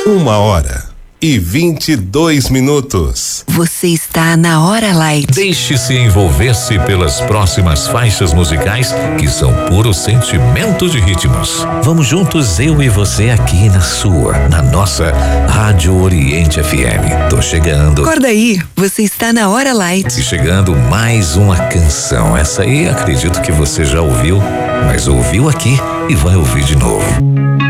1h22. Você está na Hora Light. Deixe-se envolver-se pelas próximas faixas musicais que são puro sentimento de ritmos. Vamos juntos, eu e você aqui na nossa Rádio Oriente FM. Tô chegando. Acorda aí, você está na Hora Light. E chegando mais uma canção. Essa aí acredito que você já ouviu, mas ouviu aqui e vai ouvir de novo.